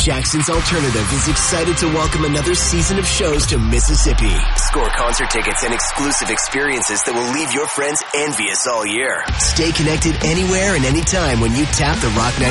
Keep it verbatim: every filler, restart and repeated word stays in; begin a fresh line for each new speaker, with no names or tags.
Jackson's Alternative is excited to welcome another season of shows to Mississippi. Score concert tickets and exclusive experiences that will leave your friends envious all year. Stay connected anywhere and anytime when you tap the Rock